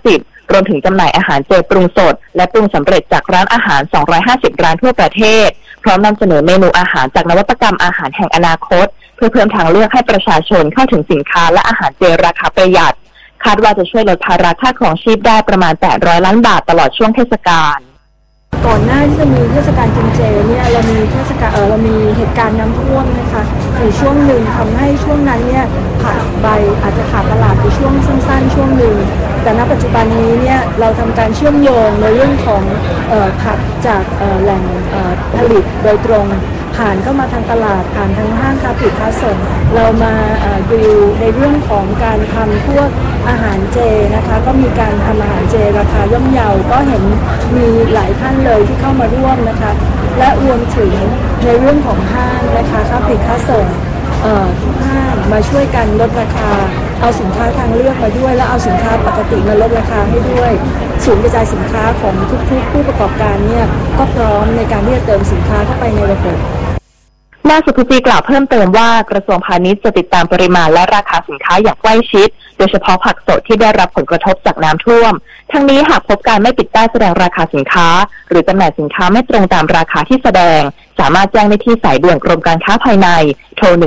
150รวมถึงจำหน่ายอาหารเจปรุงสดและปรุงสำเร็จจากร้านอาหาร250ร้านทั่วประเทศพร้อมนำเสนอเมนูอาหารจากนวัตกรรมอาหารแห่งอนาคตเพื่อเพิ่มทางเลือกให้ประชาชนเข้าถึงสินค้าและอาหารเจราคาประหยัดคาดว่าจะช่วยลดภาระค่าครองชีพได้ประมาณ800ล้านบาทตลอดช่วงเทศกาลก่อนหน้าที่จะมีเทศกาลกินเจเนี่ยเรามีเหตุการณ์น้ำท่วมนะคะอยู่ช่วงหนึ่งทำให้ช่วงนั้นเนี่ยอาจจะขาดตลาดในช่วงสั้นๆช่วงหนึ่งแต่ณปัจจุบันนี้เนี่ยเราทำการเชื่อมโยงในเรื่องของผักจากแหล่งผลิตโดยตรงผ่านเข้ามาทางตลาดผ่านทางห้างค้าปลีกค้าส่งเรามาดูในเรื่องของการทำพวกอาหารเจนะคะก็มีการทำอาหารเจราคาย่อมเยาก็เห็นมีหลายท่านเลยที่เข้ามาร่วมนะคะและรวมถึงในเรื่องของห้างนะคะค้าปลีกค้าส่งทุกห้างมาช่วยกันลดราคาเอาสินค้าทางเลือกมาด้วยแล้วเอาสินค้าปกติมาลดราคาให้ด้วยศูนย์กระจายสินค้าของทุกผู้ประกอบการเนี่ยก็พร้อมในการที่จะเติมสินค้าเข้าไปในระบบนายสุภจีกล่าวเพิ่มเติมว่ากระทรวงพาณิชย์จะติดตามปริมาณและราคาสินค้าอย่างใกล้ชิดโดยเฉพาะผักสดที่ได้รับผลกระทบจากน้ำท่วมทั้งนี้หากพบการไม่ปิดป้ายแสดงราคาสินค้าหรือจำหน่ายสินค้าไม่ตรงตามราคาที่แสดงสามารถแจ้งได้ที่สายด่วนกรมการค้าภายในโทร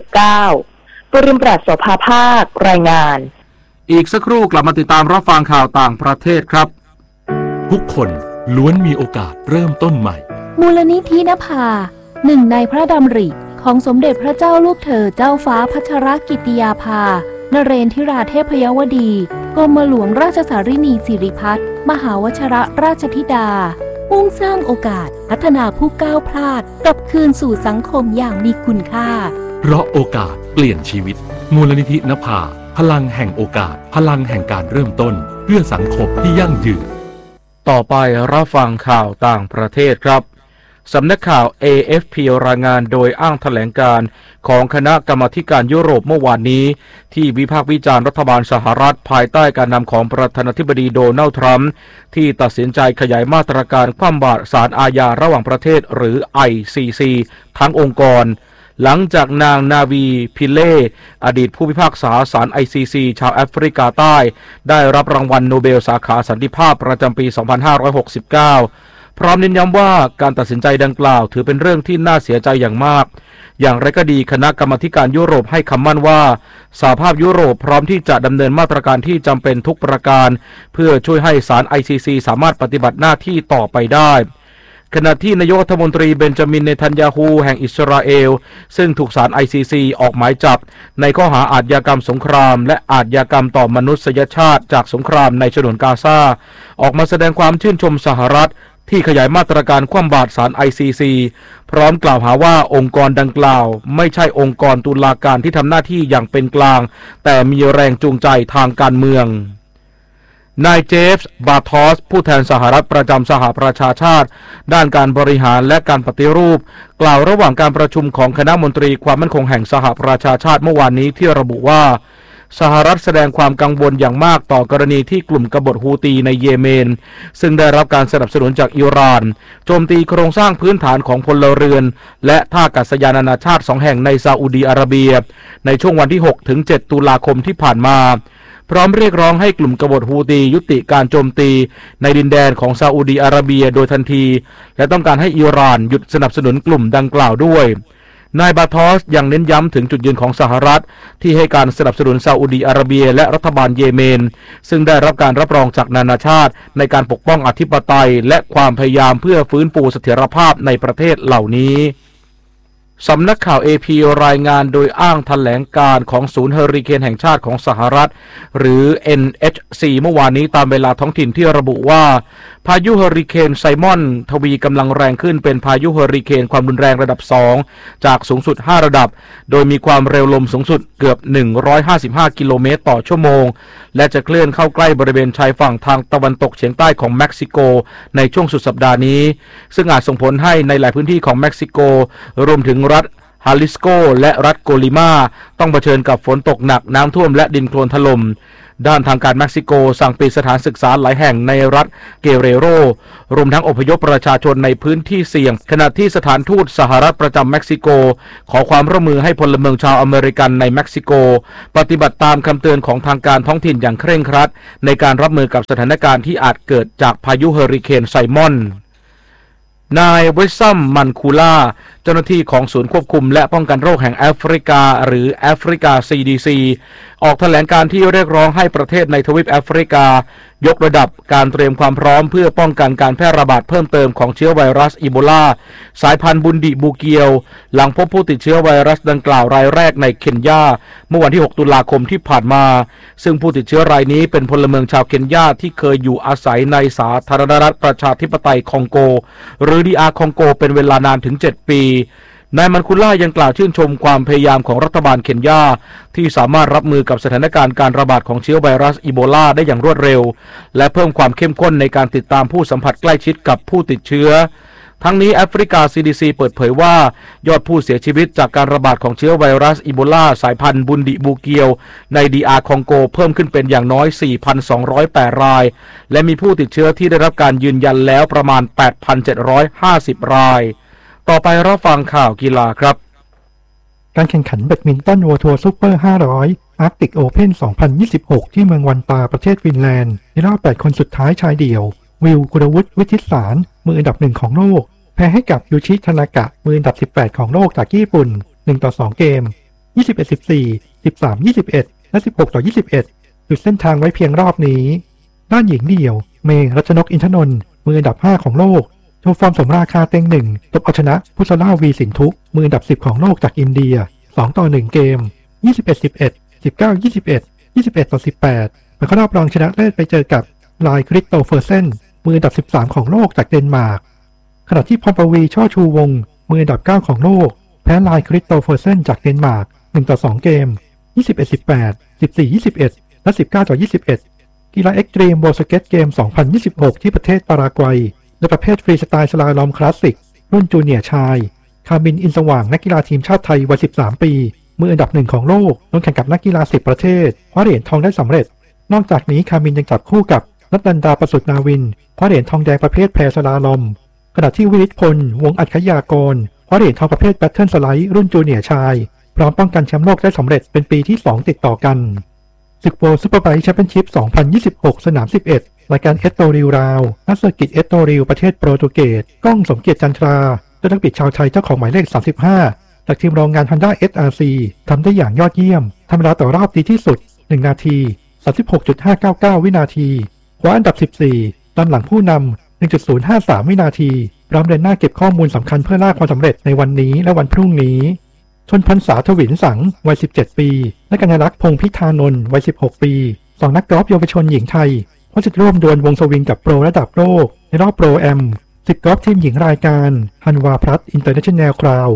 1569ปุริมปราศโสภาภาครายงานอีกสักครู่กลับมาติดตามรับฟังข่าวต่างประเทศครับทุกคนล้วนมีโอกาสเริ่มต้นใหม่มูลนิธินภาหนึ่งในพระดำริของสมเด็จพระเจ้าลูกเธอเจ้าฟ้าพัชรกิติยาภานเรนทิราเทพยวดีกรมหลวงราชสารินีสิริพัฒน์มหาวชรราชธิดามุ่งสร้างโอกาสพัฒนาผู้ก้าวพลาดกลับคืนสู่สังคมอย่างมีคุณค่าเพราะโอกาสเปลี่ยนชีวิตมูลนิธินภาพลังแห่งโอกาสพลังแห่งการเริ่มต้นเพื่อสังคมที่ยั่งยืนต่อไปรับฟังข่าวต่างประเทศครับสำนักข่าว AFP รายงานโดยอ้างแถลงการของคณะกรรมาการยุโรปเมื่อวานนี้ที่วิพากษ์วิจารณ์รัฐบาลสหรัฐภายใต้การนำของประธานาธิบดีโดนัลด์ทรัมป์ที่ตัดสินใจขยายมาตรการคว่ำบาตรศาลอาญาระหว่างประเทศหรือ ICC ทั้งองค์กรหลังจากนางนาวีพิเล่อดีตผู้พิพากษาศาล ICC ชาวแอฟริกาใต้ได้รับรางวัลโนเบลสาขาสันติภาพประจำปี 2569พร้อมเน้นย้ำว่าการตัดสินใจดังกล่าวถือเป็นเรื่องที่น่าเสียใจอย่างมากอย่างไรก็ดีคณะกรรมาการยุโรปให้คำมั่นว่าสหภาพยุโรปพร้อมที่จะดำเนินมาตรการที่จำเป็นทุกประการเพื่อช่วยให้ศาล ICC สามารถปฏิบัติหน้าที่ต่อไปได้ขณะที่นายกรัฐมนตรีเบนจามินเนทันยาฮูแห่งอิสราเอลซึ่งถูกศาล ICC ออกหมายจับในข้อหาอาชญากรรมสงครามและอาชญากรรมต่อมนุษยชาติจากสงครามในฉนวนกาซาออกมาแสดงความชื่นชมสหรัฐที่ขยายมาตรการคว่ำบาตรศาล ICC พร้อมกล่าวหาว่าองค์กรดังกล่าวไม่ใช่องค์กรตุลาการที่ทำหน้าที่อย่างเป็นกลางแต่มีแรงจูงใจทางการเมืองนายเจฟส์บาทอสผู้แทนสหรัฐประจำสหประชาชาติด้านการบริหารและการปฏิรูปกล่าวระหว่างการประชุมของคณะมนตรีความมั่นคงแห่งสหประชาชาติเมื่อวานนี้ที่ระบุว่าสหรัฐแสดงความกังวลอย่างมากต่อกรณีที่กลุ่มกบฏฮูตีในเยเมนซึ่งได้รับการสนับสนุนจากอิหร่านโจมตีโครงสร้างพื้นฐานของพลเรือนและท่าอากาศยานนานาชาติ2แห่งในซาอุดีอาระเบียในช่วงวันที่ 6-7 ตุลาคมที่ผ่านมาพร้อมเรียกร้องให้กลุ่มกบฏฮูตียุติการโจมตีในดินแดนของซาอุดีอาระเบียโดยทันทีและต้องการให้อิหร่านหยุดสนับสนุนกลุ่มดังกล่าวด้วยนายบาทอสยังเน้นย้ำถึงจุดยืนของสหรัฐที่ให้การสนับสนุนซาอุดีอาระเบียและรัฐบาลเยเมนซึ่งได้รับการรับรองจากนานาชาติในการปกป้องอธิปไตยและความพยายามเพื่อฟื้นฟูเสถียรภาพในประเทศเหล่านี้สำนักข่าว AP รายงานโดยอ้างแถลงการของศูนย์เฮอริเคนแห่งชาติของสหรัฐหรือ NHC เมื่อวานนี้ตามเวลาท้องถิ่นที่ระบุว่าพายุเฮอริเคนไซมอนทวีกำลังแรงขึ้นเป็นพายุเฮอริเคนความรุนแรงระดับ2จากสูงสุด5ระดับโดยมีความเร็วลมสูงสุดเกือบ155กิโลเมตรต่อชั่วโมงและจะเคลื่อนเข้าใกล้บริเวณชายฝั่งทางตะวันตกเฉียงใต้ของเม็กซิโกในช่วงสุดสัปดาห์นี้ซึ่งอาจส่งผลให้ในหลายพื้นที่ของเม็กซิโกรวมถึงรัฐฮาลิสโกและรัฐโกลิมาต้องเผชิญกับฝนตกหนักน้ำท่วมและดินโคลนถล่มด้านทางการเม็กซิโกสั่งปิดสถานศึกษาหลายแห่งในรัฐเกเรโรรวมทั้งอพยพประชาชนในพื้นที่เสี่ยงขณะที่สถานทูตสหรัฐประจำเม็กซิโกขอความร่วมมือให้พลเมืองชาวอเมริกันในเม็กซิโกปฏิบัติตามคำเตือนของทางการท้องถิ่นอย่างเคร่งครัดในการรับมือกับสถานการณ์ที่อาจเกิดจากพายุเฮอริเคนไซมอนนายเวสซัมมันคูล่าเจ้าหน้าที่ของศูนย์ควบคุมและป้องกันโรคแห่งแอฟริกาหรือแอฟริกา CDC ออกแถลงการที่เรียกร้องให้ประเทศในทวีปแอฟริกายกระดับการเตรียมความพร้อมเพื่อป้องกันการแพร่ระบาดเพิ่มเติมของเชื้อไวรัสอีโบลาสายพันธุ์บุนดิบูเกียวหลังพบผู้ติดเชื้อไวรัสดังกล่าวรายแรกในเคนยาเมื่อวันที่6ตุลาคมที่ผ่านมาซึ่งผู้ติดเชื้อรายนี้เป็นพลเมืองชาวเคนยาที่เคยอยู่อาศัยในสาธารณรัฐประชาธิปไตยคองโกหรือDRคองโกเป็นเวลานานถึง7ปีนายมันคุล่ายังกล่าวชื่นชมความพยายามของรัฐบาลเคนยาที่สามารถรับมือกับสถานการณ์การระบาดของเชื้อไวรัสอีโบลาได้อย่างรวดเร็วและเพิ่มความเข้มข้นในการติดตามผู้สัมผัสใกล้ชิดกับผู้ติดเชื้อทั้งนี้แอฟริกา CDC เปิดเผยว่ายอดผู้เสียชีวิตจากการระบาดของเชื้อไวรัสอีโบลาสายพันธุ์บุนดิบูเกียวในDRคองโกเพิ่มขึ้นเป็นอย่างน้อย 4,208 รายและมีผู้ติดเชื้อที่ได้รับการยืนยันแล้วประมาณ 8,750 รายต่อไปรับฟังข่าวกีฬาครับการแข่งขันแบดมินตัน World Tour Super 500 Arctic Open 2026 ที่เมืองวันตาประเทศฟินแลนด์ในรอบ8คนสุดท้ายชายเดี่ยววิล กุลวุฒิ วิทิตสารมืออันดับ1ของโลกแพ้ให้กับยูชิ ทานากะมืออันดับ18ของโลกจากญี่ปุ่น1-2 เกม 21-14 13-21 และ 16-21 จุดเส้นทางไว้เพียงรอบนี้ด้านหญิงเดี่ยวเมย์ รัชนก อินทนนท์มืออันดับ5ของโลกโชว์ฟอร์มสมราคาเต็ง1ตบเอาชนะพุทธล่าวีสินทุมืออันดับ10ของโลกจากอินเดีย2-1 เกม 21-11 19-21 21-18 ไปเข้ารอบรองชนะเลิศไปเจอกับไลคริสโตเฟอร์เซนมืออันดับ13ของโลกจากเดนมาร์กขณะที่พรปวีช่อชูวงศ์มืออันดับ9ของโลกแพ้ไลคริสโตเฟอร์เซนจากเดนมาร์ก1-2 เกม 21-18 14-21 และ 19-21 กีฬาเอ็กซ์ตรีมโบว์สเก็ตเกม 2026 ที่ประเทศปารากวัยในประเภทฟรีสไตล์สลาลอมคลาสสิกรุ่นจูเนียร์ชายคามิน อินสว่างนักกีฬาทีมชาติไทยวัย13 ปีมืออันดับ1ของโลกลงแข่งกับนักกีฬา10 ประเทศคว้าเหรียญทองได้สำเร็จนอกจากนี้คามินยังจับคู่กับนัดันดาประสุทธิ์นาวินคว้าเหรียญทองแดงประเภทแพรสลาลอมขณะที่วิริศพลวงศ์อัจฉยากรคว้าเหรียญทองประเภทแบทเทิลสไลด์รุ่นจูเนียร์ชายพร้อมป้องกันแชมป์โลกได้สำเร็จเป็นปีที่2ติดต่อกันศึกโวลด์ซูเปอร์ไบค์แชมเปี้ยนชิพ 2026 สนาม 11 รายการเอสโตริลราวนักเซอร์กิตเอสโตริลประเทศโปรตุเกสก้องสมเกียรติจันทราเจ้านักบิดชาวไทยเจ้าของหมายเลข 35 จากทีมโรงงาน Honda SRC ทำได้อย่างยอดเยี่ยมทำเวลาต่อรอบดีที่สุด1 นาที 36.599 วินาทีคว้าอันดับ 14 ตามหลังผู้นำ 1.053 วินาทีพร้อมเดินหน้าเก็บข้อมูลสำคัญเพื่อล่าความสำเร็จในวันนี้และวันพรุ่งนี้ชนพรรษาทวินสังวัย17 ปีและกัญญาลักษณ์พงษ์พิธานนท์วัย16 ปี2นักกอล์ฟเยาวชนหญิงไทยว่าจะร่วมดวลวงสวิงกับโปรระดับโลกในรอบโปรแอมศึกกอล์ฟทีมหญิงรายการฮันวาพลัสอินเตอร์เนชั่นแนลคราว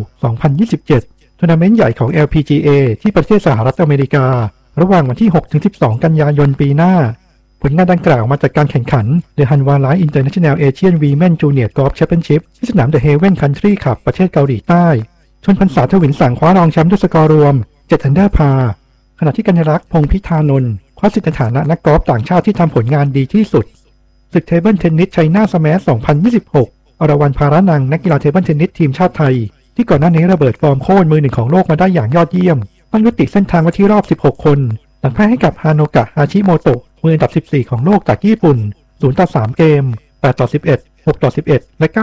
2027 ทัวร์นาเมนต์ใหญ่ของ LPGA ที่ประเทศสหรัฐอเมริการะหว่างวันที่ 6-12 กันยายนปีหน้าผลงานดังกล่าวมาจากการแข่งขัน The Hanwha Life International Asian Women Junior Golf Championship ที่สนาม The Haven Country Club ประเทศเกาหลีใต้ชนพรรษาทวินสังคว้ารองแชมป์ด้วยสกอร์รวม7 อันเดอร์พาร์ขณะที่กัญญาลักษณ์พงษ์พิธานนท์คว้าสิทธิฐานะนักกอล์ฟต่างชาติที่ทำผลงานดีที่สุดศึกเทเบิลเทนนิสไชน่าสแมช 2026 อรวรรณ ภาระนังนักกีฬาเทเบิลเทนนิสทีมชาติไทยที่ก่อนหน้านี้ระเบิดฟอร์มโค่นมือหนึ่งของโลกมาได้อย่างยอดเยี่ยมต้องยุติเส้นทางไว้ที่รอบ16 คนหลังแพ้ให้กับฮาโนกะ ฮาชิโมโตะมืออันดับ14ของโลกจากญี่ปุ่น0-3 เกม 8-11 6-11 และ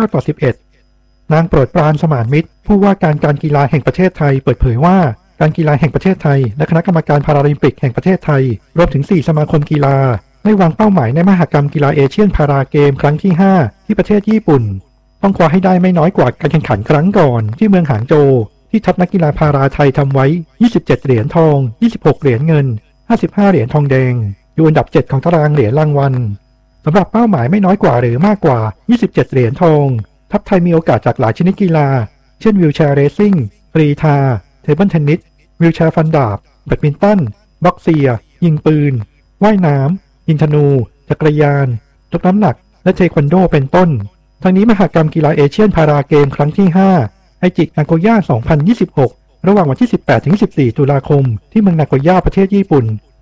9-11 นางโปรดปรานสมานมิตรผู้ว่าการกีฬาแห่งประเทศไทยเปิดเผยว่าการกีฬาแห่งประเทศไทยและคณะกรรมการพาราลิมปิกแห่งประเทศไทยรวมถึง4สมาคมกีฬาได้วางเป้าหมายในมหกรรมกีฬาเอเชียนพาราเกมครั้งที่5ที่ประเทศญี่ปุ่นต้องคว้าให้ได้ไม่น้อยกว่าการแข่งขันครั้งก่อนที่เมืองหางโจวที่ทัพนักกีฬาพาราไทยทำไว้27 เหรียญทอง26 เหรียญเงิน55 เหรียญทองแดงอยู่อันดับ7ของตารางเหรียญรางวัลสำหรับเป้าหมายไม่น้อยกว่าหรือมากกว่า27 เหรียญทองทัพไทยมีโอกาสจากหลายชนิดกีฬาเช่นวีลแชร์เรซิ่งกรีธาเทเบิลเทนนิสวีลแชร์ฟันดาบแบดมินตันบ็อกเซียยิงปืนว่ายน้ำยิงธนูจักรยานยกน้ำหนักและเทควันโดเป็นต้นทั้งนี้มหกรรมกีฬาเอเชียนพาราเกมครั้งที่5ไอจินาโกย่า 2026 ระหว่างวันที่ 18-24 ตุลาคมที่เมืองนาโกย่าประเทศญี่ปุ่น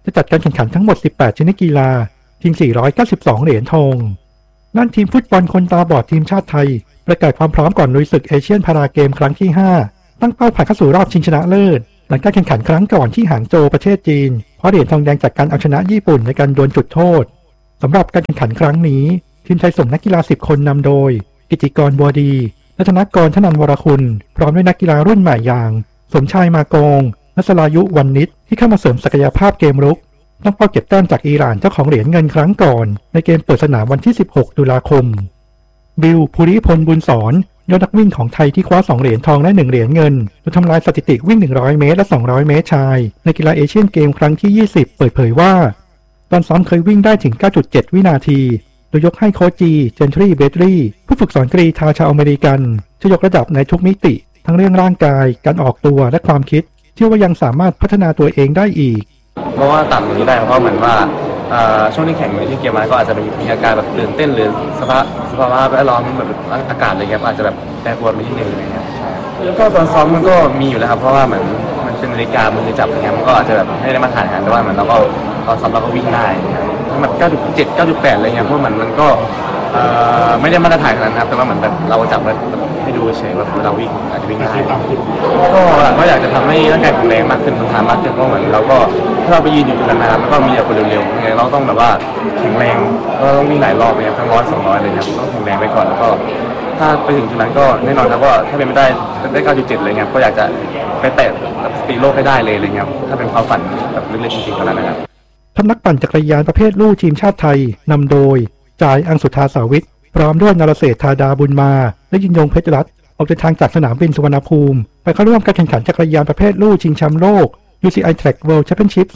จะจัดการแข่งขันทั้งหมด18ชนิดกีฬาชิง492เหรียญทองด้านทีมฟุตบอลคนตาบอดทีมชาติไทยประกาศความพร้อมก่อนลุยศึกเอเชียนพาราเกมครั้งที่5ตั้งเป้าผ่านเข้าสู่รอบชิงชนะเลิศหลังการแข่งขันครั้งก่อนที่หางโจวประเทศจีนเพราะเหรียญทองแดงจากการเอาชนะญี่ปุ่นในการดวลจุดโทษสำหรับการแข่งขันครั้งนี้ทีมไทยส่งนักกีฬา10คนนำโดยกิติกรบัวดีรัตนกรธนันวรคุณพร้อมด้วยนักกีฬารุ่นใหม่อย่างสมชายมากงนัสรายุวรรณนิชที่เข้ามาเสริมศักยภาพเกมรุกต้องเป้าเก็บแต้มจากอิหร่านเจ้าของเหรียญเงินครั้งก่อนในเกมเปิดสนามวันที่16ตุลาคมบิลภูริพลบุญสอนยอดนักวิ่งของไทยที่คว้า2เหรียญทองและ1เหรียญเงินโดยทำลายสถิติวิ่ง100เมตรและ200เมตรชายในกีฬาเอเชียนเกมครั้งที่20เปิดเผยว่าตอนซ้อมเคยวิ่งได้ถึง 9.7 วินาทีโดยยกให้โค้ชจีเจนทรีเบตรีผู้ฝึกสอนกรีฑาชาวอเมริกันจะยกระดับในทุกมิติทั้งเรื่องร่างกายการออกตัวและความคิดเชื่อว่ายังสามารถพัฒนาตัวเองได้อีกเพราะว่าต่ำนี้ได้เพราะเหมือนว่าช่วงที่แข่งในที่เกมมาก็อาจจะมีอาการแบบตื่นเต้นหรือสภาวะแวดล้อมแบบอากาศอะไรเงี้ยอาจจะแบบแปรปรวนไปนิดนึงอะไรเงี้ยแล้วก็ตอนซ้อมมันก็มีอยู่แล้วครับเพราะว่าเหมือนมันเป็นนาฬิกามือจับอะไรเงี้ยมันก็อาจจะแบบไม่ได้มาถ่ายกันแต่ว่าเหมือนเราก็ตอนซ้อมเราก็วิ่งได้แบบ 9.7 9.8 อะไรเงี้ยเพราะมันก็ไม่ได้มาตรฐานขนาดนั้นแต่ว่าเหมือนแบบเราจับแล้วให้ดูเฉยว่าเราวิ่งอาจจะวิ่งได้ก็อยากจะทำให้ร่างกายแข็งแรงมากขึ้นทนทานมากขึ้นเพราะเหมือนเราก็ถ้าเราไปยืนอยู่จุดนั้นนะครับมันก็มีแต่คนเร็วๆยังไงเราต้องแบบว่าแข็งแรงก็ต้องวิ่งหลายรอบเลยทั้ง100 200เลยครับต้องแข็งแรงไปก่อนแล้วก็ถ้าไปถึงจุดนั้นก็แน่นอนครับว่าถ้าเป็นไม่ได้ 9.7 เลยครับก็อยากจะไปแตะสถิติโลกให้ได้เลยอะไรเงี้ยถ้าเป็นความฝันแบบเล็กๆจริงๆเท่านั้นนะครับทัพนักปั่นจักรยานประเภทลู่ทีมชาติไทยนำโดยจ่ายอังสุธาสาวิทย์พร้อมด้วยนรเศรษฐธาดาบุญมาและยินยงเพชรรัตน์ออกเดินทางจากสนามบินสุวรรณภูมิไปเข้าร่วมการแข่งขันจักรยานประเภทลู่ชิงแชมป์โลก UCI Track World Championship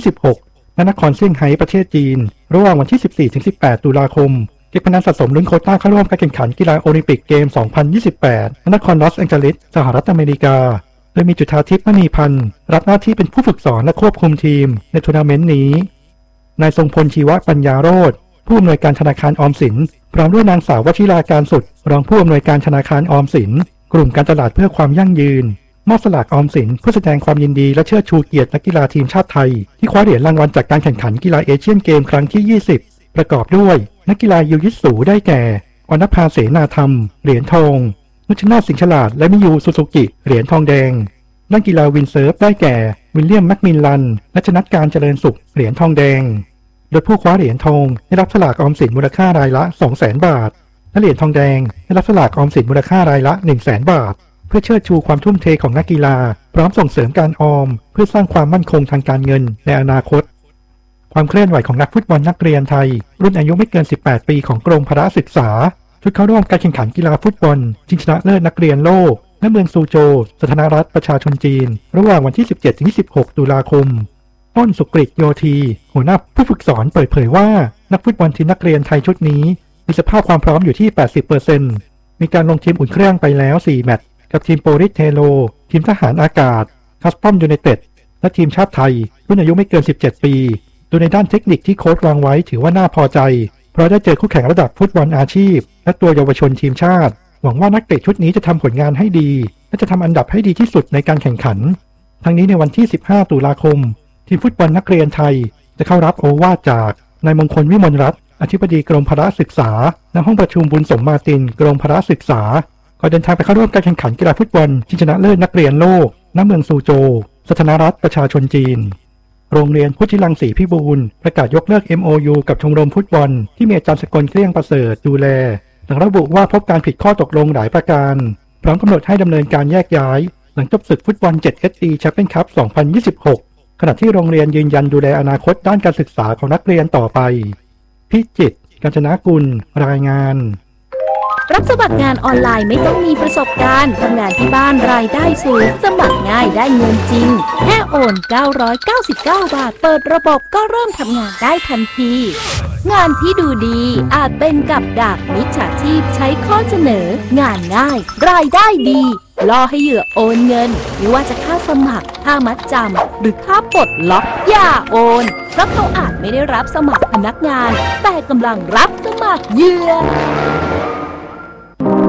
2026 ณ นครเซี่ยงไฮ้ประเทศจีนระหว่างวันที่ 14-18 ตุลาคมเก็บคะแนนสะสมลุ้นโควต้าเข้าร่วมการแข่งขันกีฬาโอลิมปิกเกม 2028 ณ นครลอสแองเจลิสสหรัฐอเมริกาโดยมีจุฑาทิพย์มณีพันธ์รับหน้าที่เป็นผู้ฝึกสอนและควบคุมทีมในทัวร์นาเมนต์นี้นายทรงพลชีวปัญญาโรจน์ผู้อำนวยการธนาคารออมสินพร้อมด้วยนางสาววชิราการสุดรองผู้อำนวยการธนาคารออมสินกลุ่มการตลาดเพื่อความยั่งยืนมอบสลากออมสินเพื่อแสดงความยินดีและเชิดชูเกียรตินักกีฬาทีมชาติไทยที่คว้าเหรียญรางวัลจากการแข่งขันกีฬาเอเชียนเกมครั้งที่ 20ประกอบด้วยนักกีฬายิวยิสูได้แก่วรรณภาเสนาธรรมเหรียญทองนุชนาถสิงห์ฉลาดและมิยูซูซูกิเหรียญทองแดงนักกีฬาวินเซิร์ฟได้แก่วิลเลียมแมคมิลลันและชนัดการเจริญสุขเหรียญทองแดงโดยผู้คว้าเหรียญทองได้รับสลากออมสินมูลค่ารายละ 200,000 บาทและเหรียญทองแดงได้รับสลากออมสินมูลค่ารายละ 100,000 บาทเพื่อเชิดชูความทุ่มเทของนักกีฬาพร้อมส่งเสริมการออมเพื่อสร้างความมั่นคงทางการเงินในอนาคตความเคลื่อนไหวของนักฟุตบอลนักเรียนไทยรุ่นอายุไม่เกิน18ปีของกรมพละศึกษาชุดเข้าร่วมการแข่งขันกีฬาฟุตบอลชิงชนะเลิศนักเรียนโลกณเมืองซูโจวสาธารณรัฐประชาชนจีนระหว่างวันที่ 17-26 ตุลาคมต้นสุกฤตโยธีหัวหน้าผู้ฝึกสอนเปิดเผยว่านักฟุตบอลทีมนักเรียนไทยชุดนี้มีสภาพความพร้อมอยู่ที่ 80% มีการลงทีมอุ่นเครื่องไปแล้ว4แมตช์กับทีมโปริสเทโลทีมทหารอากาศคัสตอมยูไนเต็ดและทีมชาติไทยรุ่นอายุไม่เกิน17ปีโดยในด้านเทคนิคที่โค้ชวางไว้ถือว่าน่าพอใจเพราะได้เจอคู่แข่งระดับฟุตบอลอาชีพและตัวเยาวชนทีมชาติหวังว่านักเตะชุดนี้จะทำผลงานให้ดีและจะทำอันดับให้ดีที่สุดในการแข่งขันทั้งนี้ในวันที่15ตุลาคมทีมฟุตบอลนักเรียนไทยจะเข้ารับโอวาทจากนายมงคลวิมลรัตน์อธิบดีกรมพละศึกษาณห้องประชุมบุญสมมาตินกรมพละศึกษาก่อนเดินทางไปเข้าร่วมการแข่งขันกีฬาฟุตบอลชิงชนะเลิศนักเรียนโลกณเมืองซูโจวสาธารณรัฐประชาชนจีนโรงเรียนพุทธิรังสีพิบูลประกาศยกเลิก MOU กับชมรมฟุตบอลที่มีอาจารย์สกลเกลี้ยงประเสริฐดูแลหลังระบุว่าพบการผิดข้อตกลงหลายประการพร้อมกำหนดให้ดำเนินการแยกย้ายหลังจบศึกฟุตบอล 7SD Champions Cup 2026 ขณะที่โรงเรียนยืนยันดูแลอนาคตด้านการศึกษาของนักเรียนต่อไปพิจิตร กาญจนากุลรายงานรับสมัครงานออนไลน์ไม่ต้องมีประสบการณ์ทำงานที่บ้านรายได้สูงสมัครง่ายได้เงินจริงแค่โอน999 บาทเปิดระบบก็เริ่มทำงานได้ทันทีงานที่ดูดีอาจเป็นกับดักมิจฉาชีพใช้ข้อเสนองานง่ายรายได้ดีล่อให้เหยื่อโอนเงินไม่ว่าจะค่าสมัครค่ามัดจำหรือค่าปลดล็อกอย่าโอนเพราะเขาอาจไม่ได้รับสมัครพนักงานแต่กำลังรับสมัครเหยื่อ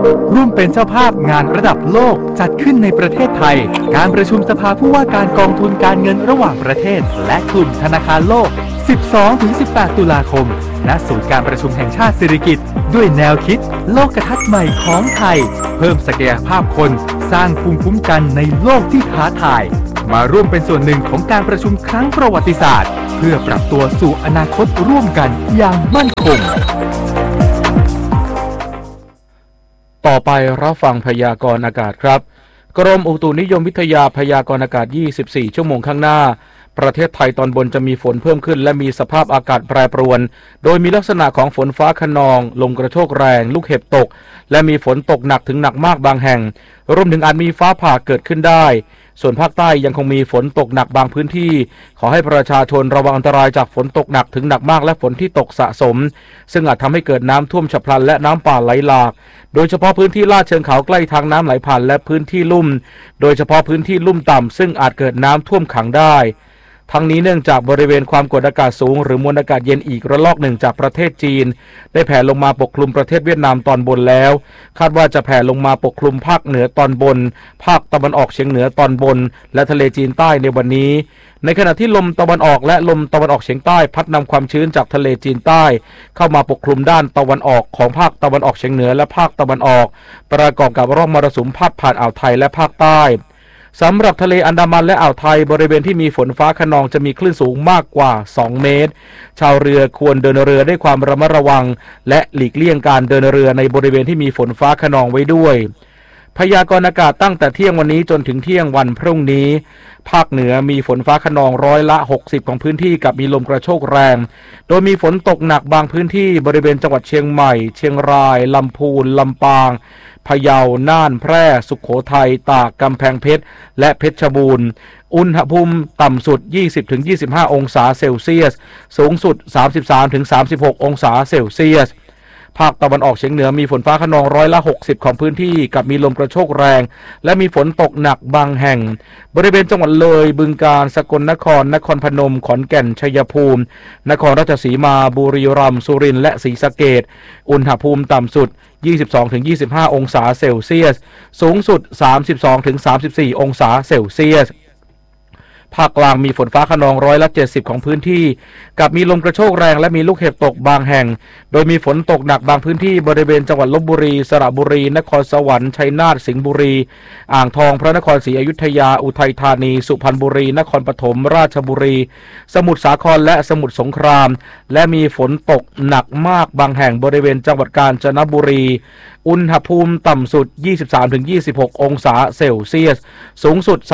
ร่วมเป็นเจ้าภาพงานระดับโลกจัดขึ้นในประเทศไทยการประชุมสภาผู้ว่าการกองทุนการเงินระหว่างประเทศและกลุ่มธนาคารโลก 12-18 ตุลาคมณศูนย์การประชุมแห่งชาติสิริกิติ์ด้วยแนวคิดโลกทัศน์ใหม่ของไทยเพิ่มศักยภาพคนสร้างภูมิคุ้มกันในโลกที่ท้าทายมาร่วมเป็นส่วนหนึ่งของการประชุมครั้งประวัติศาสตร์เพื่อปรับตัวสู่อนาคตร่วมกันอย่างมั่นคงต่อไปรับฟังพยากรณ์อากาศครับกรมอุตุนิยมวิทยาพยากรณ์อากาศ24ชั่วโมงข้างหน้าประเทศไทยตอนบนจะมีฝนเพิ่มขึ้นและมีสภาพอากาศแปรปรวนโดยมีลักษณะของฝนฟ้าคะนองลมกระโชกแรงลูกเห็บตกและมีฝนตกหนักถึงหนักมากบางแห่งรวมถึงอาจมีฟ้าผ่าเกิดขึ้นได้ส่วนภาคใต้ยังคงมีฝนตกหนักบางพื้นที่ขอให้ประชาชนระวังอันตรายจากฝนตกหนักถึงหนักมากและฝนที่ตกสะสมซึ่งอาจทำให้เกิดน้ำท่วมฉับพลันและน้ำป่าไหลหลากโดยเฉพาะพื้นที่ลาดเชิงเขาใกล้ทางน้ำไหลผ่านและพื้นที่ลุ่มโดยเฉพาะพื้นที่ลุ่มต่ำซึ่งอาจเกิดน้ำท่วมขังได้ทั้งนี้เนื่องจากบริเวณความกดอากาศสูงหรือมวลอากาศเย็นอีกระลอกหนึ่งจากประเทศจีนได้แผ่ลงมาปกคลุมประเทศเวียดนามตอนบนแล้วคาดว่าจะแผ่ลงมาปกคลุมภาคเหนือตอนบนภาคตะวันออกเฉียงเหนือตอนบนและทะเลจีนใต้ในวันนี้ในขณะที่ลมตะวันออกและลมตะวันออกเฉียงใต้พัดนำความชื้นจากทะเลจีนใต้เข้ามาปกคลุมด้านตะวันออกของภาคตะวันออกเฉียงเหนือและภาคตะวันออกประกอบกับร่องมรสุมพัดผ่านอ่าวไทยและภาคใต้สำหรับทะเลอันดามันและอ่าวไทยบริเวณที่มีฝนฟ้าคะนองจะมีคลื่นสูงมากกว่า2เมตรชาวเรือควรเดินเรือด้วยความระมัดระวังและหลีกเลี่ยงการเดินเรือในบริเวณที่มีฝนฟ้าคะนองไว้ด้วยพยากรณ์อากาศตั้งแต่เที่ยงวันนี้จนถึงเที่ยงวันพรุ่งนี้ภาคเหนือมีฝนฟ้าคะนอง60%ของพื้นที่กับมีลมกระโชกแรงโดยมีฝนตกหนักบางพื้นที่บริเวณจังหวัดเชียงใหม่เชียงรายลำพูนลำปางพะเยาน่านแพร่สุโขทัยตากกำแพงเพชรและเพชรบูรณ์อุณหภูมิต่ำสุด 20-25 องศาเซลเซียสสูงสุด 33-36 องศาเซลเซียสภาคตะวันออกเฉียงเหนือมีฝนฟ้าคะนอง60%ของพื้นที่กับมีลมกระโชกแรงและมีฝนตกหนักบางแห่งบริเวณจังหวัดเลยบึงกาฬสกลนครนครพนมขอนแก่นชัยภูมินครราชสีมาบุรีรัมย์สุรินทร์และศรีสะเกษอุณหภูมิต่ำสุด 22-25 องศาเซลเซียสสูงสุด 32-34 องศาเซลเซียสภาคกลางมีฝนฟ้าคะนอง70%ของพื้นที่กับมีลมกระโชกแรงและมีลูกเห็บตกบางแห่งโดยมีฝนตกหนักบางพื้นที่บริเวณจังหวัดลพบุรีสระบุรีนครสวรรค์ชัยนาทสิงห์บุรีอ่างทองพระนครศรีอยุธยาอุทัยธานีสุพรรณบุรีนครปฐมราชบุรีสมุทรสาครและสมุทรสงครามและมีฝนตกหนักมากบางแห่งบริเวณจังหวัดกาญจนบุรีอุณหภูมิต่ำสุด 23-26 องศาเซลเซียสสูงสุด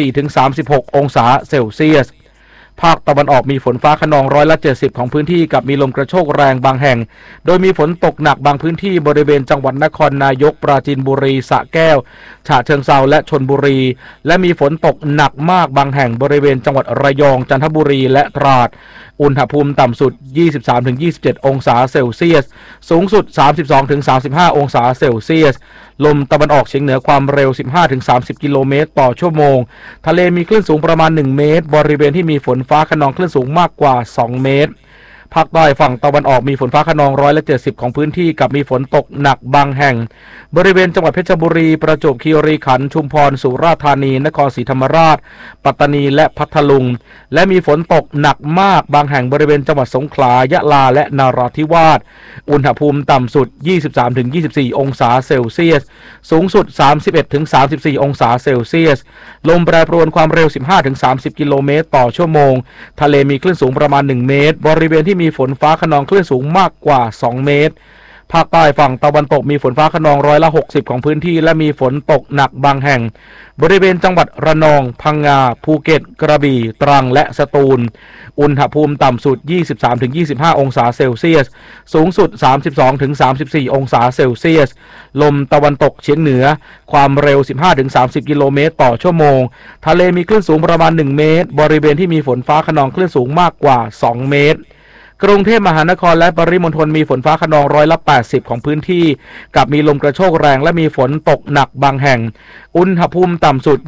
34-36 องศาเซลเซียสภาคตะวันออกมีฝนฟ้าคะนอง70%ของพื้นที่กับมีลมกระโชกแรงบางแห่งโดยมีฝนตกหนักบางพื้นที่บริเวณจังหวัดนครนายกปราจีนบุรีสระแก้วฉะเชิงเทราและชลบุรีและมีฝนตกหนักมากบางแห่งบริเวณจังหวัดระยองจันทบุรีและตราดอุณหภูมิต่ำสุด 23-27 องศาเซลเซียสสูงสุด 32-35 องศาเซลเซียสลมตะวันออกเฉียงเหนือความเร็ว 15-30 กิโลเมตรต่อชั่วโมงทะเลมีคลื่นสูงประมาณ1เมตรบริเวณที่มีฝนฟ้าคะนองคลื่นสูงมากกว่า2เมตรภาคใต้ฝั่งตะวันออกมีฝนฟ้าคะนอง70%ของพื้นที่กับมีฝนตกหนักบางแห่งบริเวณจังหวัดเพชรบุรีประจวบคีรีขันธ์ชุมพรสุราษฎร์ธานีนครศรีธรรมราชปัตตานีและพัทลุงและมีฝนตกหนักมากบางแห่งบริเวณจังหวัดสงขลายะลาและนราธิวาสอุณหภูมิต่ำสุด 23-24 องศาเซลเซียสสูงสุด 31-34 องศาเซลเซียสลมแปรปรวนความเร็ว 15-30 กิโลเมตรต่อชั่วโมงทะเลมีคลื่นสูงประมาณ1เมตรบริเวณที่มีฝนฟ้าคะนองคลื่นสูงมากกว่า2เมตรภาคใต้ฝั่งตะวันตกมีฝนฟ้าคะนอง60%ของพื้นที่และมีฝนตกหนักบางแห่งบริเวณจังหวัดระนองพังงาภูเก็ตกระบี่ตรังและสตูลอุณหภูมิต่ำสุด 23-25 องศาเซลเซียสสูงสุด 32-34 องศาเซลเซียสลมตะวันตกเฉียงเหนือความเร็ว 15-30 กิโลเมตรต่อชั่วโมงทะเลมีคลื่นสูงประมาณ1เมตรบริเวณที่มีฝนฟ้าคะนองคลื่นสูงมากกว่า2เมตรกรุงเทพมหานครและปริมณฑลมีฝนฟ้าคะนอง80%ของพื้นที่กับมีลมกระโชกแรงและมีฝนตกหนักบางแห่งอุณหภูมิต่ำสุด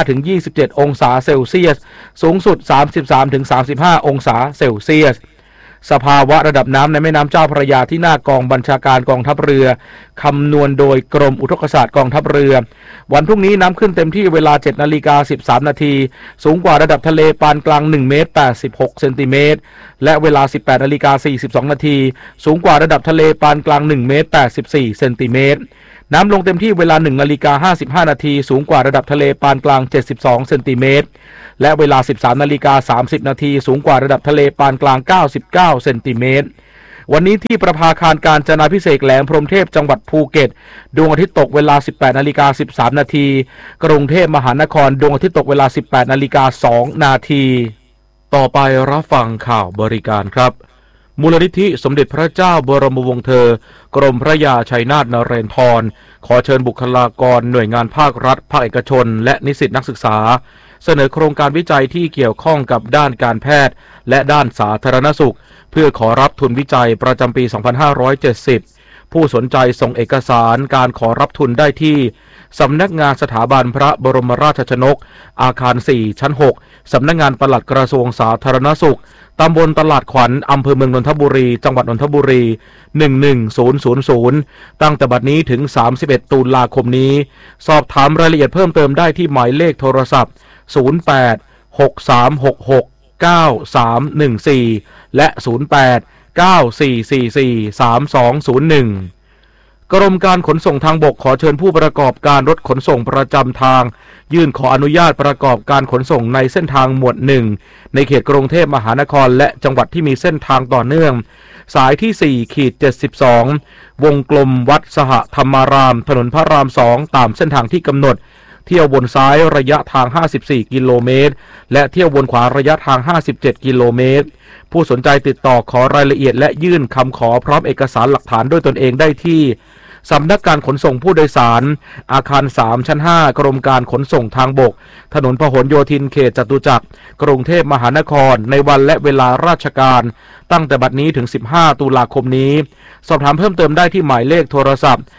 25-27 องศาเซลเซียสสูงสุด 33-35 องศาเซลเซียสสภาวะระดับน้ำในแม่น้ำเจ้าพระยาที่หน้ากองบัญชาการกองทัพเรือคำนวณโดยกรมอุทกศาสตร์กองทัพเรือวันพรุ่งนี้น้ำขึ้นเต็มที่เวลา 7:13 นาทีสูงกว่าระดับทะเลปานกลาง1 เมตร 86 เซนติเมตรและเวลา 18:42 นาทีสูงกว่าระดับทะเลปานกลาง1 เมตร 84 เซนติเมตรน้ำลงเต็มที่เวลา 1:55 นาทีสูงกว่าระดับทะเลปานกลาง72 เซนติเมตรและเวลา 13:30 นาทีสูงกว่าระดับทะเลปานกลาง99 เซนติเมตรวันนี้ที่ประภาคารกาญจนาภิเษกแหลมพรหมเทพจังหวัดภูเก็ตดวงอาทิตย์ตกเวลา 18:13 นาทีกรุงเทพมหานครดวงอาทิตย์ตกเวลา 18:02 นาทีต่อไปรับฟังข่าวบริการครับมูลนิธิสมเด็จพระเจ้าบรมวงศ์เธอกรมพระยาชัยนาทนเรนทรขอเชิญบุคลากรหน่วยงานภาครัฐภาคเอกชนและนิสิตนักศึกษาเสนอโครงการวิจัยที่เกี่ยวข้องกับด้านการแพทย์และด้านสาธารณสุขเพื่อขอรับทุนวิจัยประจำปี 2570 ผู้สนใจส่งเอกสารการขอรับทุนได้ที่สำนักงานสถาบันพระบรมราชชนกอาคาร 4 ชั้น 6 สำนักงานปลัดกระทรวงสาธารณสุขตำบลตลาดขวัญอำเภอเมืองนนทบุรีจังหวัดนนทบุรี 11000 ตั้งแต่บัดนี้ถึง 31 ตุลาคมนี้สอบถามรายละเอียดเพิ่มเติมได้ที่หมายเลขโทรศัพท์ 08 6366 9314 และ 08 9444 3201กรมการขนส่งทางบกขอเชิญผู้ประกอบการรถขนส่งประจำทางยื่นขออนุญาตประกอบการขนส่งในเส้นทางหมวด1ในเขตกรุงเทพมหานครและจังหวัดที่มีเส้นทางต่อเนื่องสายที่4-72วงกลมวัดสหธรรมารามถนนพระราม2ตามเส้นทางที่กำหนดเที่ยววนซ้ายระยะทาง54กิโลเมตรและเที่ยววนขวาระยะทาง57กิโลเมตรผู้สนใจติดต่อขอรายละเอียดและยื่นคำขอพร้อมเอกสารหลักฐานด้วยตนเองได้ที่สำนักการขนส่งผู้โดยสารอาคาร3ชั้น5กรมการขนส่งทางบกถนนพหลโยธินเขตจตุจักรกรุงเทพมหานครในวันและเวลาราชการตั้งแต่บัดนี้ถึง15ตุลาคมนี้สอบถามเพิ่มเติมได้ที่หมายเลขโทรศัพท์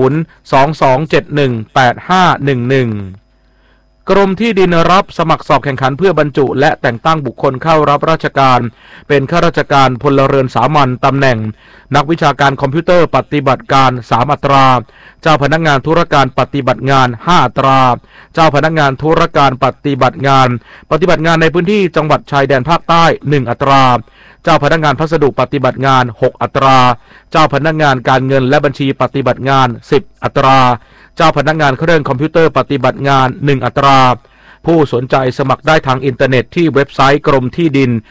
022718511กรมที่ดินรับสมัครสอบแข่งขันเพื่อบรรจุและแต่งตั้งบุคคลเข้ารับราชการเป็นข้าราชการพลเรือนสามัญตำแหน่งนักวิชาการคอมพิวเตอร์ปฏิบัติการ3อัตราเจ้าพนักงานธุรการปฏิบัติงาน5อัตราเจ้าพนักงานธุรการปฏิบัติงานในพื้นที่จังหวัดชายแดนภาคใต้1อัตราเจ้าพนักงานพัสดุปฏิบัติงาน6อัตราเจ้าพนักงานการเงินและบัญชีปฏิบัติงาน10อัตราเจ้าพนักงานเครื่องคอมพิวเตอร์ปฏิบัติงาน1อัตราผู้สนใจสมัครได้ทางอินเทอร์เน็ตที่เว็บไซต์กรมที่ดิน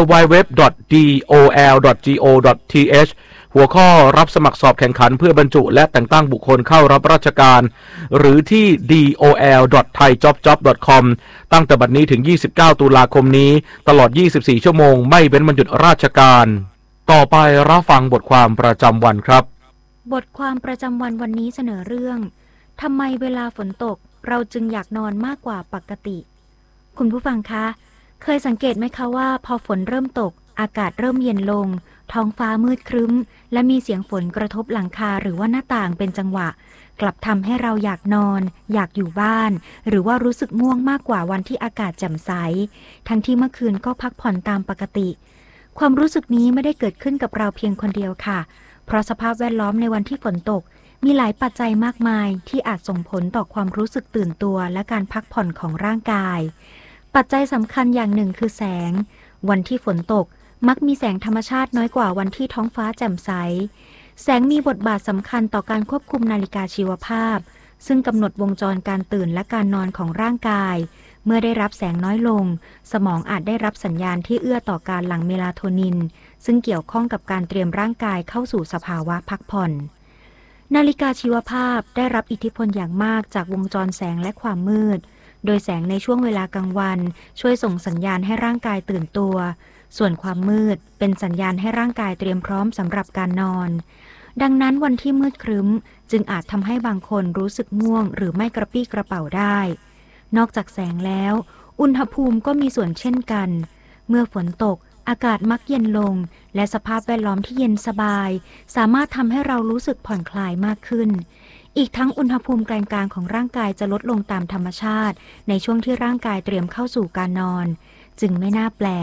www.dol.go.th หัวข้อรับสมัครสอบแข่งขันเพื่อบรรจุและแต่งตั้งบุคคลเข้ารับราชการหรือที่ dol.thaijobjob.com ตั้งแต่บัดนี้ถึง29ตุลาคมนี้ตลอด24ชั่วโมงไม่เว้นวันหยุดราชการต่อไปรับฟังบทความประจำวันครับบทความประจำวันวันนี้เสนอเรื่องทำไมเวลาฝนตกเราจึงอยากนอนมากกว่าปกติคุณผู้ฟังคะเคยสังเกตไหมคะว่าพอฝนเริ่มตกอากาศเริ่มเย็นลงท้องฟ้ามืดครึ้มและมีเสียงฝนกระทบหลังคาหรือว่าหน้าต่างเป็นจังหวะกลับทำให้เราอยากนอนอยากอยู่บ้านหรือว่ารู้สึกง่วงมากกว่าวันที่อากาศแจ่มใสทั้งที่เมื่อคืนก็พักผ่อนตามปกติความรู้สึกนี้ไม่ได้เกิดขึ้นกับเราเพียงคนเดียวค่ะเพราะสภาพแวดล้อมในวันที่ฝนตกมีหลายปัจจัยมากมายที่อาจส่งผลต่อความรู้สึกตื่นตัวและการพักผ่อนของร่างกายปัจจัยสำคัญอย่างหนึ่งคือแสงวันที่ฝนตกมักมีแสงธรรมชาติน้อยกว่าวันที่ท้องฟ้าแจ่มใสแสงมีบทบาทสำคัญต่อการควบคุมนาฬิกาชีวภาพซึ่งกำหนดวงจรการตื่นและการนอนของร่างกายเมื่อได้รับแสงน้อยลงสมองอาจได้รับสัญญาณที่เอื้อต่อการหลั่งเมลาโทนินซึ่งเกี่ยวข้องกับการเตรียมร่างกายเข้าสู่สภาวะพักผ่อนนาฬิกาชีวภาพได้รับอิทธิพลอย่างมากจากวงจรแสงและความมืดโดยแสงในช่วงเวลากลางวันช่วยส่งสัญญาณให้ร่างกายตื่นตัวส่วนความมืดเป็นสัญญาณให้ร่างกายเตรียมพร้อมสำหรับการนอนดังนั้นวันที่มืดครึ้มจึงอาจทำให้บางคนรู้สึกง่วงหรือไม่กระปี้กระเป๋าได้นอกจากแสงแล้วอุณหภูมิก็มีส่วนเช่นกันเมื่อฝนตกอากาศมักเย็นลงและสภาพแวดล้อมที่เย็นสบายสามารถทำให้เรารู้สึกผ่อนคลายมากขึ้นอีกทั้งอุณหภูมิกลางๆของร่างกายจะลดลงตามธรรมชาติในช่วงที่ร่างกายเตรียมเข้าสู่การนอนจึงไม่น่าแปลก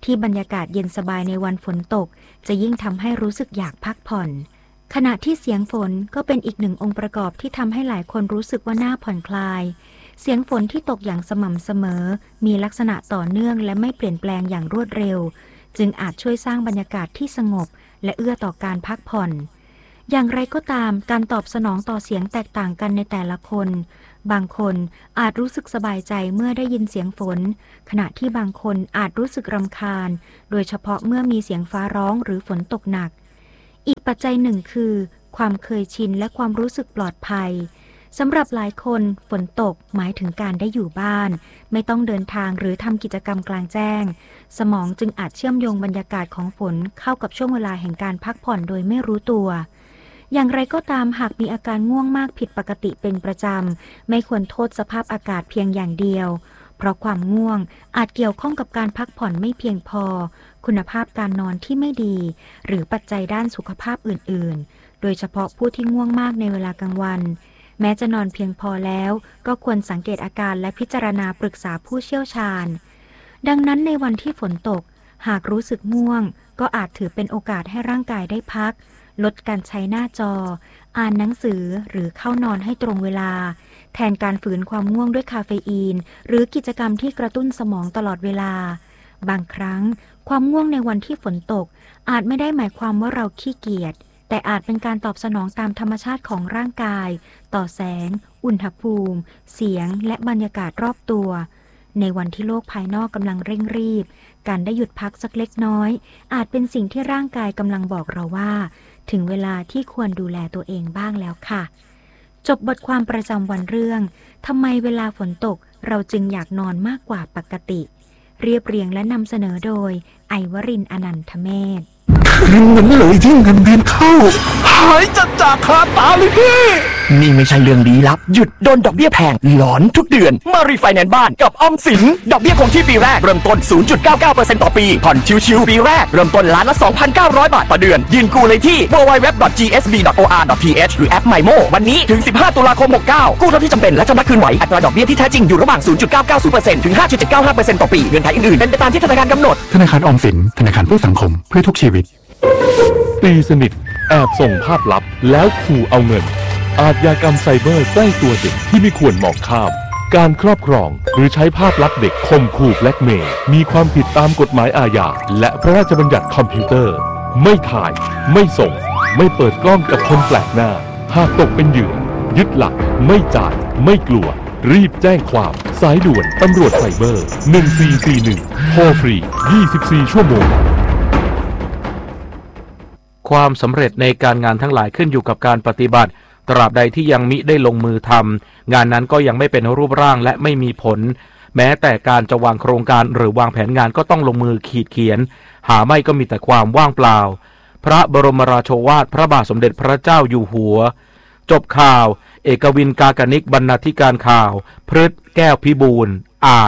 ที่บรรยากาศเย็นสบายในวันฝนตกจะยิ่งทำให้รู้สึกอยากพักผ่อนขณะที่เสียงฝนก็เป็นอีกหนึ่งองค์ประกอบที่ทำให้หลายคนรู้สึกว่าน่าผ่อนคลายเสียงฝนที่ตกอย่างสม่ำเสมอมีลักษณะต่อเนื่องและไม่เปลี่ยนแปลงอย่างรวดเร็วจึงอาจช่วยสร้างบรรยากาศที่สงบและเอื้อต่อการพักผ่อนอย่างไรก็ตามการตอบสนองต่อเสียงแตกต่างกันในแต่ละคนบางคนอาจรู้สึกสบายใจเมื่อได้ยินเสียงฝนขณะที่บางคนอาจรู้สึกรำคาญโดยเฉพาะเมื่อมีเสียงฟ้าร้องหรือฝนตกหนักอีกปัจจัยหนึ่งคือความเคยชินและความรู้สึกปลอดภัยสำหรับหลายคนฝนตกหมายถึงการได้อยู่บ้านไม่ต้องเดินทางหรือทำกิจกรรมกลางแจ้งสมองจึงอาจเชื่อมโยงบรรยากาศของฝนเข้ากับช่วงเวลาแห่งการพักผ่อนโดยไม่รู้ตัวอย่างไรก็ตามหากมีอาการง่วงมากผิดปกติเป็นประจำไม่ควรโทษสภาพอากาศเพียงอย่างเดียวเพราะความง่วงอาจเกี่ยวข้องกับการพักผ่อนไม่เพียงพอคุณภาพการนอนที่ไม่ดีหรือปัจจัยด้านสุขภาพอื่นๆโดยเฉพาะผู้ที่ง่วงมากในเวลากลางวันแม้จะนอนเพียงพอแล้วก็ควรสังเกตอาการและพิจารณาปรึกษาผู้เชี่ยวชาญดังนั้นในวันที่ฝนตกหากรู้สึกง่วงก็อาจถือเป็นโอกาสให้ร่างกายได้พักลดการใช้หน้าจออ่านหนังสือหรือเข้านอนให้ตรงเวลาแทนการฝืนความง่วงด้วยคาเฟอีนหรือกิจกรรมที่กระตุ้นสมองตลอดเวลาบางครั้งความง่วงในวันที่ฝนตกอาจไม่ได้หมายความว่าเราขี้เกียจแต่อาจเป็นการตอบสนองตามธรรมชาติของร่างกายต่อแสงอุณหภูมิเสียงและบรรยากาศรอบตัวในวันที่โลกภายนอกกำลังเร่งรีบการได้หยุดพักสักเล็กน้อยอาจเป็นสิ่งที่ร่างกายกำลังบอกเราว่าถึงเวลาที่ควรดูแลตัวเองบ้างแล้วค่ะจบบทความประจำวันเรื่องทำไมเวลาฝนตกเราจึงอยากนอนมากกว่าปกติเรียบเรียงและนำเสนอโดยไอวรินทร์อนันทเมธคืนนั้นเลยที่เงินเดือนเข้าหายจัดจากคาตาเลยพี่นี่ไม่ใช่เรื่องลี้ลับหยุดโดนดอกเบี้ยแพงหลอนทุกเดือนมารีไฟแนนซ์บ้านกับออมสินดอกเบี้ยคงที่ปีแรกเริ่มต้น 0.99% ต่อปีผ่อนชิวๆปีแรกเริ่มต้นล้านละ 2,900 บาทต่อเดือนยืนกู้เลยที่ www.gsb.or.th หรือแอป MyMo วันนี้ถึง15ตุลาคม69กู้เท่าที่จำเป็นและชำระคืนไหวอัตราดอกเบี้ยที่แท้จริงอยู่ระหว่าง 0.990% ถึง 5.795% ต่อปีเงื่อนไขอื่นๆเป็นไปตามที่ธนาคารกำหนดธนาคารออมสินธนาคารเพื่อสังคมเพื่อทุกชีวิตตีสนิทแอบส่งภาพลับแล้วขู่เอาเงินอาชญากรรมไซเบอร์ใกล้ตัวเด็กที่ไม่ควรมองข้ามการครอบครองหรือใช้ภาพลับเด็กข่มขู่แบล็กเมย์มีความผิดตามกฎหมายอาญาและพระราชบัญญัติคอมพิวเตอร์ไม่ถ่ายไม่ส่งไม่เปิดกล้องกับคนแปลกหน้าหากตกเป็นเหยื่อยึดหลักไม่จ่ายไม่กลัวรีบแจ้งความสายด่วนตำรวจไซเบอร์1441โทรฟรี24ชั่วโมงความสำเร็จในการงานทั้งหลายขึ้นอยู่กับการปฏิบัติตราบใดที่ยังมิได้ลงมือทำงานนั้นก็ยังไม่เป็นรูปร่างและไม่มีผลแม้แต่การจะวางโครงการหรือวางแผนงานก็ต้องลงมือขีดเขียนหาไม่ก็มีแต่ความว่างเปล่าพระบรมราโชวาทพระบาทสมเด็จพระเจ้าอยู่หัวจบข่าวเอกวินกากนิกบรรณาธิการข่าวพฤษแก้วพิบูล